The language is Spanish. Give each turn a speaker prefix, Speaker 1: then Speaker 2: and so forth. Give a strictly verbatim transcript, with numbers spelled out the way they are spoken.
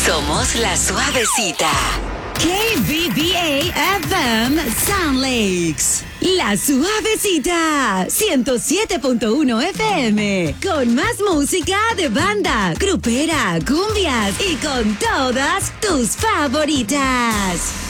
Speaker 1: Somos La Suavecita.
Speaker 2: K B B A F M Sound Lakes. La Suavecita. ciento siete punto uno F M. Con más música de banda, grupera, cumbias y con todas tus favoritas.